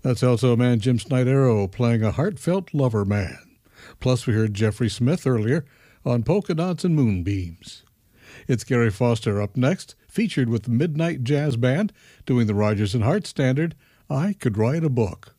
That's also man Jim Snydero playing a heartfelt lover man. Plus, we heard Jeffrey Smith earlier on Polka Dots and Moonbeams. It's Gary Foster up next, featured with the Midnight Jazz Band doing the Rodgers and Hart standard, I Could Write a Book.